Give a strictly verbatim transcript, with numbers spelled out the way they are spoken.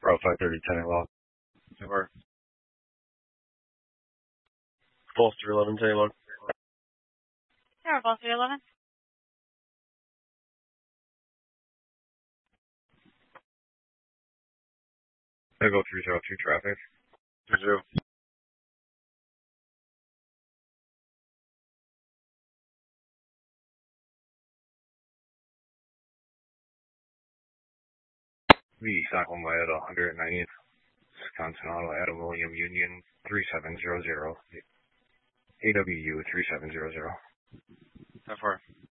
Pro five thirty ten well. Or Pulse three eleven ten one. Tower Pulse three eleven. I go three zero two traffic. Three zero. The Stockholm Wyatt one ninetieth, Wisconsin Auto, Adam William Union three seven zero zero. A W U three seven zero zero. How far?